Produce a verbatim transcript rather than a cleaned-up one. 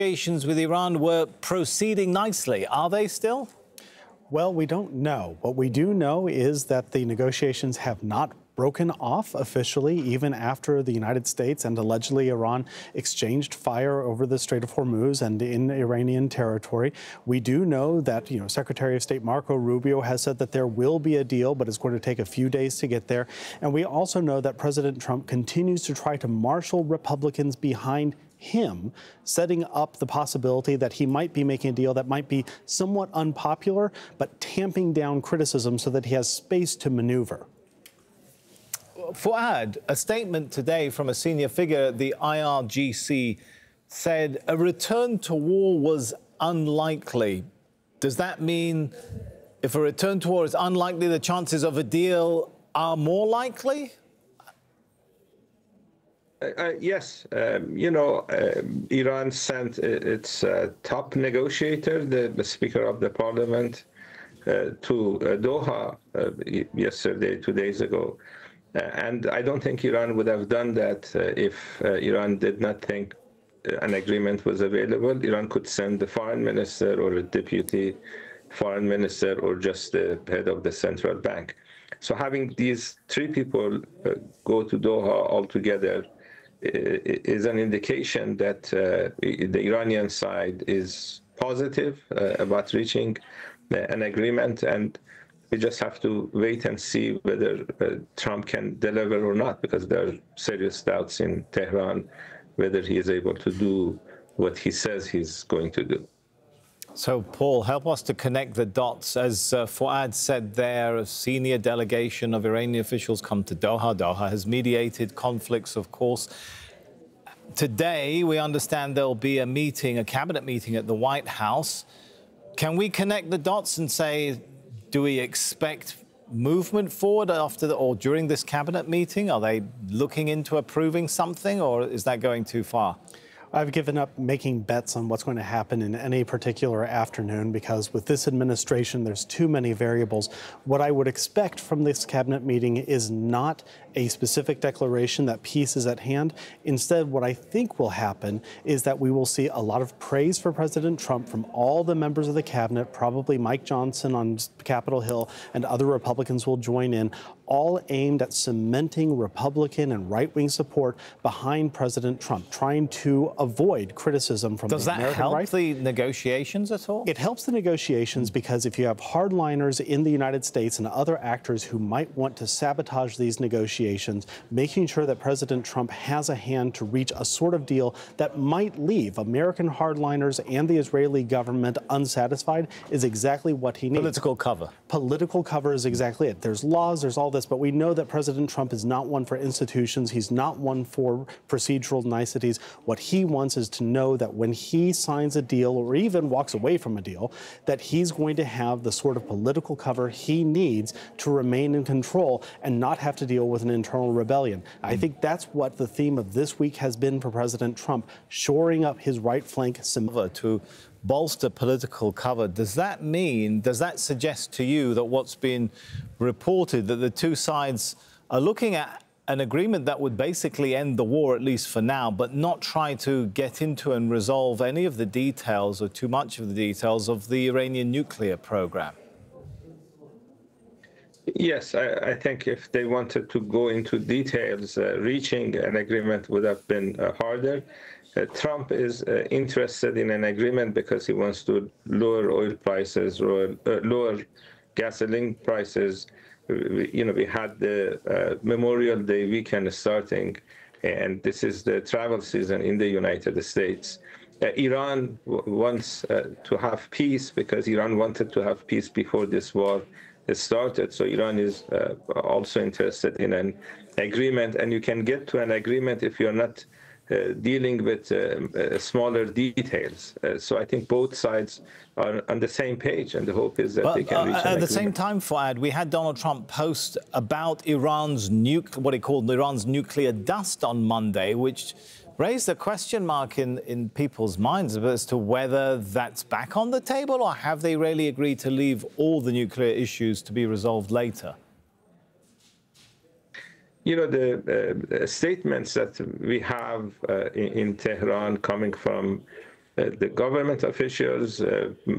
Negotiations with Iran were proceeding nicely. Are they still? Well, we don't know. What we do know is that the negotiations have not broken off officially, even after the United States and allegedly Iran exchanged fire over the Strait of Hormuz and in Iranian territory. We do know that, you know, Secretary of State Marco Rubio has said that there will be a deal, but it's going to take a few days to get there. And we also know that President Trump continues to try to marshal Republicans behind him, setting up the possibility that he might be making a deal that might be somewhat unpopular, but tamping down criticism so that he has space to maneuver. Fuad, a statement today from a senior figure at the I R G C said a return to war was unlikely. Does that mean if a return to war is unlikely, the chances of a deal are more likely? Uh, yes, um, you know, uh, Iran sent its uh, top negotiator, the, the Speaker of the Parliament, uh, to uh, Doha uh, yesterday, two days ago. Uh, and I don't think Iran would have done that uh, if uh, Iran did not think an agreement was available. Iran could send the foreign minister or a deputy foreign minister or just the head of the central bank. So having these three people uh, go to Doha all together is an indication that uh, the Iranian side is positive uh, about reaching an agreement, and we just have to wait and see whether uh, Trump can deliver or not, because there are serious doubts in Tehran whether he is able to do what he says he's going to do. So, Paul, help us to connect the dots. As uh, Fuad said there, a senior delegation of Iranian officials come to Doha. Doha has mediated conflicts, of course. Today, we understand there'll be a meeting, a cabinet meeting at the White House. Can we connect the dots and say, do we expect movement forward after the, or during this cabinet meeting? Are they looking into approving something, or is that going too far? I've given up making bets on what's going to happen in any particular afternoon, because with this administration, there's too many variables. What I would expect from this cabinet meeting is not a specific declaration that peace is at hand. Instead, what I think will happen is that we will see a lot of praise for President Trump from all the members of the cabinet, probably Mike Johnson on Capitol Hill, and other Republicans will join in, all aimed at cementing Republican and right-wing support behind President Trump, trying to avoid criticism from Does the that American help right. the negotiations at all? It helps the negotiations because if you have hardliners in the United States and other actors who might want to sabotage these negotiations, making sure that President Trump has a hand to reach a sort of deal that might leave American hardliners and the Israeli government unsatisfied is exactly what he needs. Political cover. Political cover is exactly it. There's laws, there's all this, but we know that President Trump is not one for institutions. He's not one for procedural niceties. What he wants is to know that when he signs a deal or even walks away from a deal, that he's going to have the sort of political cover he needs to remain in control and not have to deal with an internal rebellion. I think that's what the theme of this week has been for President Trump, shoring up his right flank. To bolster political cover, does that mean, does that suggest to you that what's been reported, that the two sides are looking at an agreement that would basically end the war, at least for now, but not try to get into and resolve any of the details or too much of the details of the Iranian nuclear program? Yes, I, I think if they wanted to go into details, uh, reaching an agreement would have been uh, harder. Uh, Trump is uh, interested in an agreement because he wants to lower oil prices, lower, uh, lower gasoline prices. We, you know, we had the uh, Memorial Day weekend starting, and this is the travel season in the United States. Uh, Iran w wants uh, to have peace because Iran wanted to have peace before this war started. So Iran is uh, also interested in an agreement, and you can get to an agreement if you're not uh, dealing with uh, uh, smaller details. Uh, so I think both sides are on the same page, and the hope is that but, they can reach uh, an At agreement. the same time, Fuad, we had Donald Trump post about Iran's nuke, what he called Iran's nuclear dust on Monday, which raised a question mark in, in people's minds as to whether that's back on the table, or have they really agreed to leave all the nuclear issues to be resolved later? You know, the uh, statements that we have uh, in, in Tehran coming from the government officials,